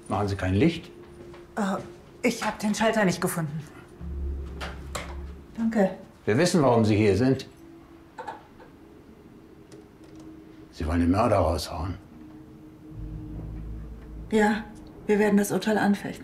Machen Sie kein Licht? Ich habe den Schalter nicht gefunden. Danke. Wir wissen, warum Sie hier sind. Sie wollen den Mörder raushauen. Ja, wir werden das Urteil anfechten.